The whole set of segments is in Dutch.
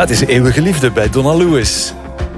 Het is Eeuwige Liefde bij Donna Lewis.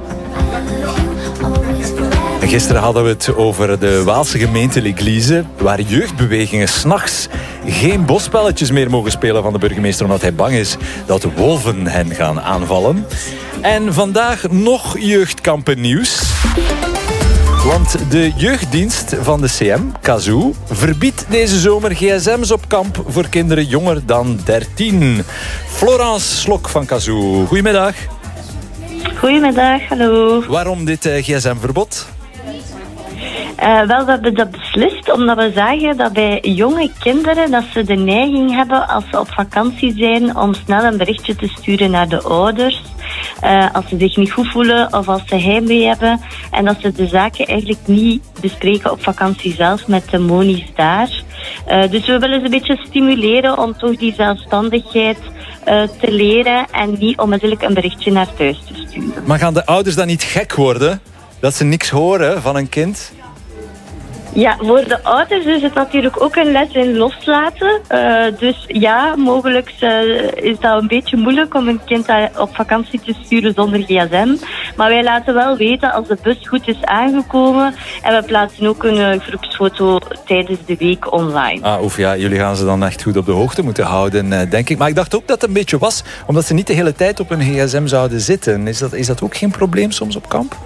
En gisteren hadden we het over de Waalse gemeente L'Église, waar jeugdbewegingen 's nachts geen bosspelletjes meer mogen spelen van de burgemeester, omdat hij bang is dat de wolven hen gaan aanvallen. En vandaag nog jeugdkampennieuws. Want de jeugddienst van de CM, Kazoo, verbiedt deze zomer gsm's op kamp voor kinderen jonger dan 13. Florence Slok van Kazoo, goedemiddag. Goedemiddag, hallo. Waarom dit gsm-verbod? Wel, we hebben dat beslist omdat we zagen dat bij jonge kinderen dat ze de neiging hebben als ze op vakantie zijn om snel een berichtje te sturen naar de ouders. Als ze zich niet goed voelen of als ze heimwee hebben. En dat ze de zaken eigenlijk niet bespreken op vakantie zelf met de monies daar. Dus we willen ze een beetje stimuleren om toch die zelfstandigheid te leren en niet onmiddellijk een berichtje naar thuis te sturen. Maar gaan de ouders dan niet gek worden? Dat ze niks horen van een kind? Ja, voor de ouders is het natuurlijk ook een les in loslaten. Dus ja, mogelijk is dat een beetje moeilijk om een kind op vakantie te sturen zonder gsm. Maar wij laten wel weten als de bus goed is aangekomen. En we plaatsen ook een groepsfoto tijdens de week online. Ja, jullie gaan ze dan echt goed op de hoogte moeten houden, denk ik. Maar ik dacht ook dat het een beetje was, omdat ze niet de hele tijd op hun gsm zouden zitten. Is dat ook geen probleem soms op kamp?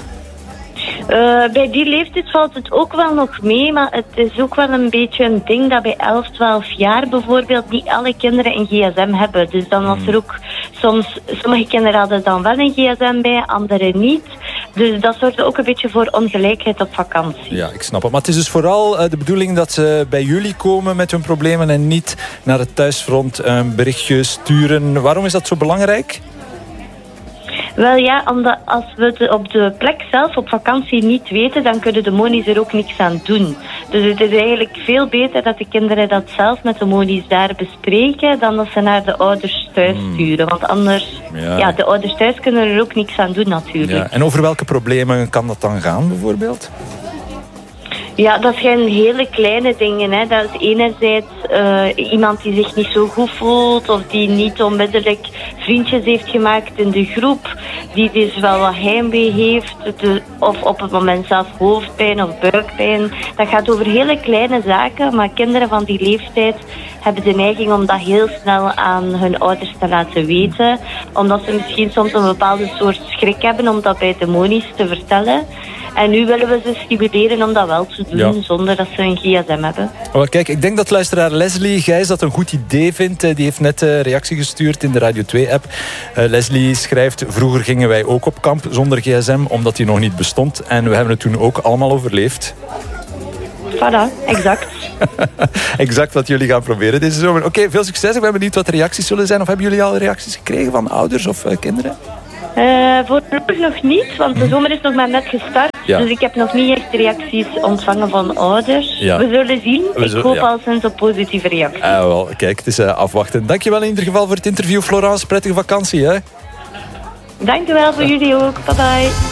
Bij die leeftijd valt het ook wel nog mee, maar het is ook wel een beetje een ding dat bij 11, 12 jaar bijvoorbeeld niet alle kinderen een gsm hebben. Dus dan was er ook sommige kinderen hadden dan wel een gsm bij, anderen niet. Dus dat zorgt ook een beetje voor ongelijkheid op vakantie. Ja, ik snap het. Maar het is dus vooral de bedoeling dat ze bij jullie komen met hun problemen en niet naar het thuisfront een berichtje sturen. Waarom is dat zo belangrijk? Wel ja, omdat als we het op de plek zelf op vakantie niet weten, dan kunnen de monies er ook niks aan doen. Dus het is eigenlijk veel beter dat de kinderen dat zelf met de monies daar bespreken, dan dat ze naar de ouders thuis sturen. Want anders, de ouders thuis kunnen er ook niks aan doen natuurlijk. Ja. En over welke problemen kan dat dan gaan bijvoorbeeld? Ja, dat zijn hele kleine dingen. Hè. Dat is enerzijds iemand die zich niet zo goed voelt of die niet onmiddellijk vriendjes heeft gemaakt in de groep, die dus wel wat heimwee heeft of op het moment zelf hoofdpijn of buikpijn. Dat gaat over hele kleine zaken, maar kinderen van die leeftijd hebben de neiging om dat heel snel aan hun ouders te laten weten, omdat ze misschien soms een bepaalde soort schrik hebben om dat bij de monies te vertellen. En nu willen we ze stimuleren om dat wel te doen, zonder dat ze een gsm hebben. Oh, kijk, ik denk dat luisteraar Leslie Gijs dat een goed idee vindt. Die heeft net reactie gestuurd in de Radio 2-app. Leslie schrijft, vroeger gingen wij ook op kamp zonder gsm, omdat die nog niet bestond. En we hebben het toen ook allemaal overleefd. Voilà, exact. Exact wat jullie gaan proberen deze zomer. Oké, veel succes. Ik ben benieuwd wat de reacties zullen zijn. Of hebben jullie al reacties gekregen van ouders of kinderen? Voorlopig nog niet, want de zomer is nog maar net gestart. Ja. Dus ik heb nog niet echt reacties ontvangen van ouders. Ja. We zullen zien. Ik hoop al sinds op positieve reacties. Wel, kijk, het is afwachten. Dankjewel in ieder geval voor het interview, Florence. Prettige vakantie, hè? Dankjewel voor jullie ook. Bye bye.